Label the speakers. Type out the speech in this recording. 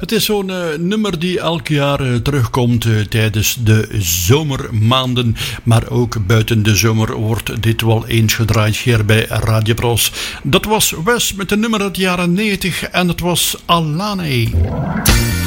Speaker 1: Het is zo'n nummer die elk jaar terugkomt tijdens de zomermaanden. Maar ook buiten de zomer wordt dit wel eens gedraaid hier bij Radio Bros. Dat was Wes met een nummer uit de jaren 90 en het was Alane.